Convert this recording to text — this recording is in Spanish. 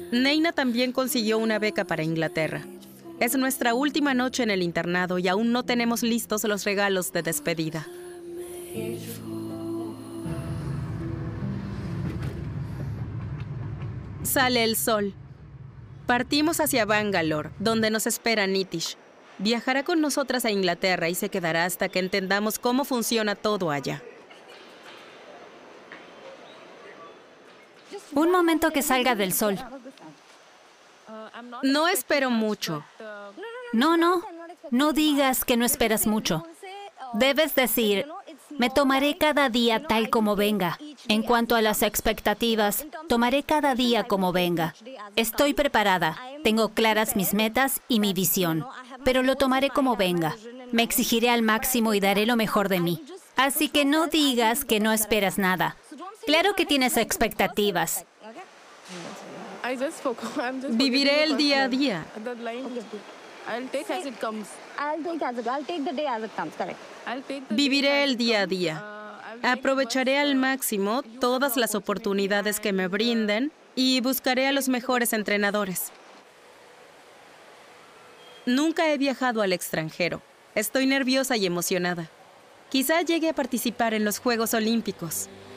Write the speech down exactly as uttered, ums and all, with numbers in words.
Neina también consiguió una beca para Inglaterra. Es nuestra última noche en el internado y aún no tenemos listos los regalos de despedida. Sale el sol. Partimos hacia Bangalore, donde nos espera Nitish. Viajará con nosotras a Inglaterra y se quedará hasta que entendamos cómo funciona todo allá. Un momento que salga del sol. No espero mucho. No, no. No digas que no esperas mucho. Debes decir, me tomaré cada día tal como venga. En cuanto a las expectativas, tomaré cada día como venga. Estoy preparada. Tengo claras mis metas y mi visión. Pero lo tomaré como venga. Me exigiré al máximo y daré lo mejor de mí. Así que no digas que no esperas nada. Claro que tienes expectativas. Viviré el día a día. Viviré el día a día. Aprovecharé al máximo todas las oportunidades que me brinden y buscaré a los mejores entrenadores. Nunca he viajado al extranjero. Estoy nerviosa y emocionada. Quizá llegue a participar en los Juegos Olímpicos.